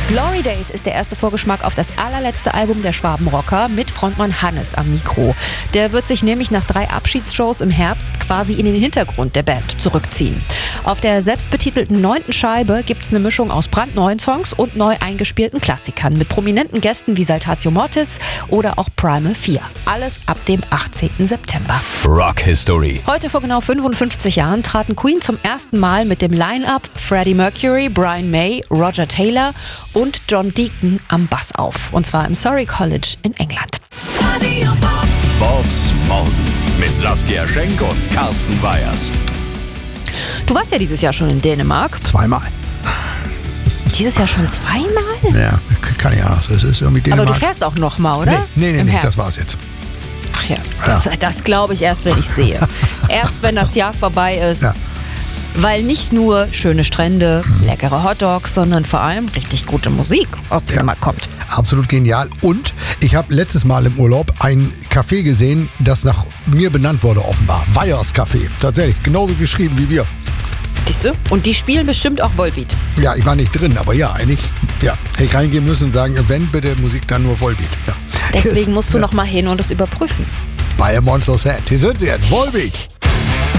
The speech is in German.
Glory Days ist der erste Vorgeschmack auf das allerletzte Album der Schwabenrocker mit Frontmann Hannes am Mikro. Der wird sich nämlich nach 3 Abschiedsshows im Herbst quasi in den Hintergrund der Band zurückziehen. Auf der selbstbetitelten 9. Scheibe gibt es eine Mischung aus brandneuen Songs und neu eingespielten Klassikern mit prominenten Gästen wie Saltatio Mortis oder auch Primal 4. Alles ab dem 18. September. Rock History. Heute vor genau 55 Jahren traten Queen zum ersten Mal mit dem Line-Up Freddie Mercury, Brian May, Roger Taylor und John Deacon am Bass auf. Und zwar im Surrey College in England. Bobs Morgen mit Saskia Schenk und Carsten Weyers. Du warst ja dieses Jahr schon in Dänemark. 2-mal. Dieses Jahr schon 2-mal? Ja, kann ja. Das ist irgendwie Dänemark. Aber du fährst auch nochmal, oder? Nee, Im Herbst. das war's jetzt. Ach ja, das glaube ich erst, wenn ich sehe. Erst, wenn das Jahr vorbei ist. Ja. Weil nicht nur schöne Strände, leckere Hotdogs, sondern vor allem richtig gute Musik aus Dänemark kommt. Absolut genial. Und ich habe letztes Mal im Urlaub ein Café gesehen, das nach mir benannt wurde offenbar. Weyers Café. Tatsächlich, genauso geschrieben wie wir. Siehst du? Und die spielen bestimmt auch Volbeat. Ja, ich war nicht drin, aber ja, eigentlich, ja. Hätte ich reingehen müssen und sagen, wenn bitte Musik, dann nur Volbeat. Ja. Deswegen musst du noch mal hin und es überprüfen. Bei A Monster's Head. Hier sind sie jetzt, Volbeat.